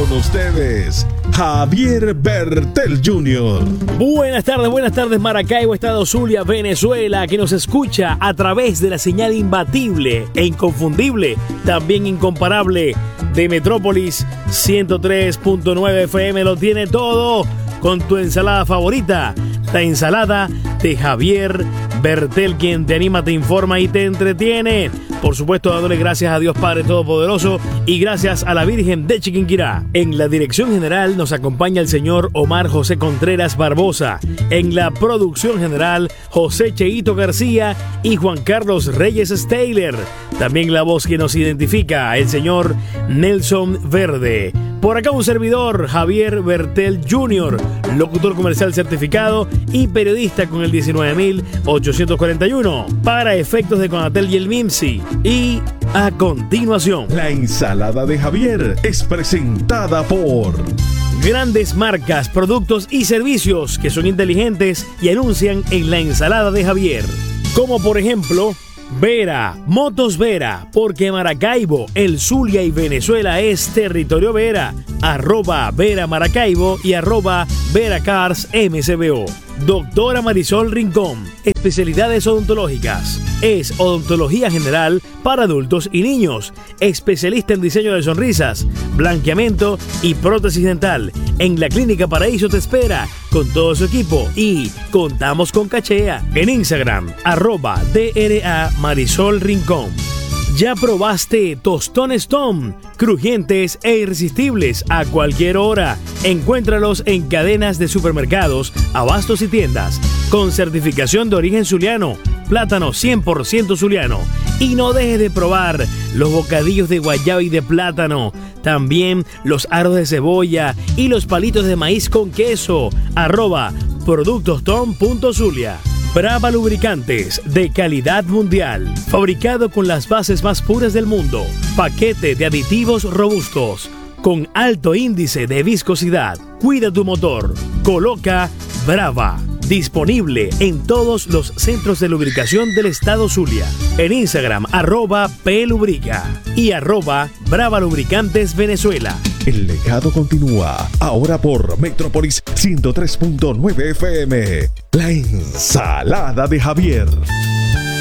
Con ustedes, Javier Bertel Jr. Buenas tardes Maracaibo, Estado Zulia, Venezuela, que nos escucha a través de la señal imbatible e inconfundible, también incomparable, de Metrópolis 103.9 FM. Lo tiene todo con tu ensalada favorita, la ensalada de Javier Bertel, quien te anima, te informa y te entretiene. Por supuesto, dándole gracias a Dios Padre Todopoderoso y gracias a la Virgen de Chiquinquirá. En la dirección general nos acompaña el señor Omar José Contreras Barbosa. En la producción general, José Cheito García y Juan Carlos Reyes Steyler. También la voz que nos identifica, el señor Nelson Verde. Por acá un servidor, Javier Bertel Jr., locutor comercial certificado y periodista con el 19.841 para efectos de Conatel y el MIMSI. Y a continuación, la ensalada de Javier es presentada por grandes marcas, productos y servicios que son inteligentes y anuncian en la ensalada de Javier. Como por ejemplo, Vera, Motos Vera, porque Maracaibo, el Zulia y Venezuela es territorio Vera. @Vera Maracaibo y @Vera Cars MCBO. Doctora Marisol Rincón, especialidades odontológicas. Es odontología general para adultos y niños. Especialista en diseño de sonrisas, blanqueamiento y prótesis dental. En la Clínica Paraíso te espera con todo su equipo y contamos con cachea. En Instagram, @DRA Marisol Rincón. ¿Ya probaste tostones Tom? Crujientes e irresistibles a cualquier hora. Encuéntralos en cadenas de supermercados, abastos y tiendas. Con certificación de origen zuliano. Plátano 100% zuliano. Y no dejes de probar los bocadillos de guayaba y de plátano. También los aros de cebolla y los palitos de maíz con queso. @productostom.zulia. Brava Lubricantes, de calidad mundial, fabricado con las bases más puras del mundo. Paquete de aditivos robustos, con alto índice de viscosidad. Cuida tu motor. Coloca Brava. Disponible en todos los centros de lubricación del estado Zulia. En Instagram, @Plubrica y @Brava Lubricantes Venezuela. El legado continúa, ahora por Metrópolis 103.9 FM. La ensalada de Javier.